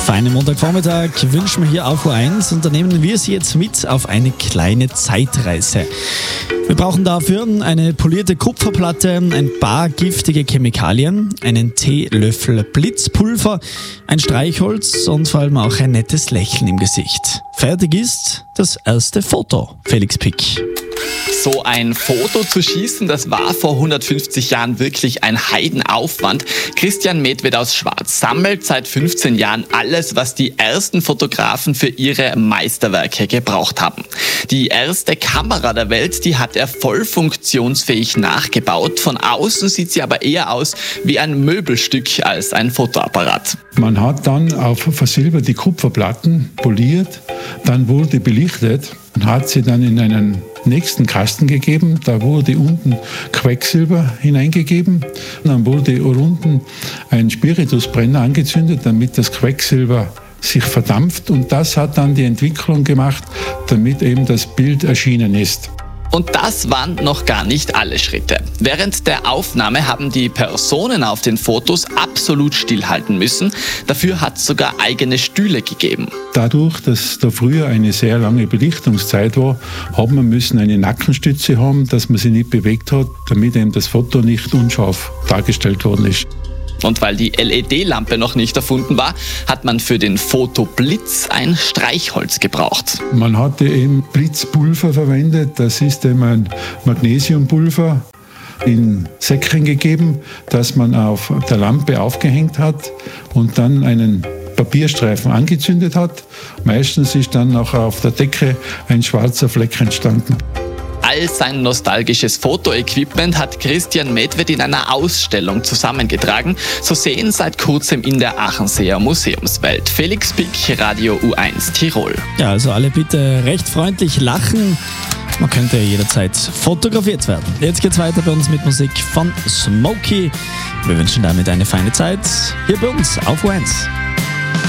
Feinen Montagvormittag wünschen wir hier auf U1 und da nehmen wir Sie jetzt mit auf eine kleine Zeitreise. Wir brauchen dafür eine polierte Kupferplatte, ein paar giftige Chemikalien, einen Teelöffel Blitzpulver, ein Streichholz und vor allem auch ein nettes Lächeln im Gesicht. Fertig ist das erste Foto. Felix Pick. So ein Foto zu schießen, das war vor 150 Jahren wirklich ein Heidenaufwand. Christian Medved aus Schwarz sammelt seit 15 Jahren alles, was die ersten Fotografen für ihre Meisterwerke gebraucht haben. Die erste Kamera der Welt, die hat er voll funktionsfähig nachgebaut. Von außen sieht sie aber eher aus wie ein Möbelstück als ein Fotoapparat. Man hat dann auf versilberte Kupferplatten poliert, dann wurde belichtet und hat sie dann in einen nächsten Kasten gegeben. Da wurde unten Quecksilber hineingegeben. Dann wurde unten ein Spiritusbrenner angezündet, damit das Quecksilber sich verdampft. Und das hat dann die Entwicklung gemacht, damit eben das Bild erschienen ist. Und das waren noch gar nicht alle Schritte. Während der Aufnahme haben die Personen auf den Fotos absolut stillhalten müssen. Dafür hat es sogar eigene Stühle gegeben. Dadurch, dass da früher eine sehr lange Belichtungszeit war, hat man müssen eine Nackenstütze haben, dass man sie nicht bewegt hat, damit eben das Foto nicht unscharf dargestellt worden ist. Und weil die LED-Lampe noch nicht erfunden war, hat man für den Fotoblitz ein Streichholz gebraucht. Man hatte eben Blitzpulver verwendet, das ist eben ein Magnesiumpulver in Säckchen gegeben, das man auf der Lampe aufgehängt hat und dann einen Papierstreifen angezündet hat. Meistens ist dann noch auf der Decke ein schwarzer Fleck entstanden. All sein nostalgisches Fotoequipment hat Christian Medved in einer Ausstellung zusammengetragen, zu sehen seit kurzem in der Achenseer Museumswelt. Felix Pick, Radio U1 Tirol. Ja, also alle bitte recht freundlich lachen. Man könnte ja jederzeit fotografiert werden. Jetzt geht's weiter bei uns mit Musik von Smokey. Wir wünschen damit eine feine Zeit hier bei uns auf U1.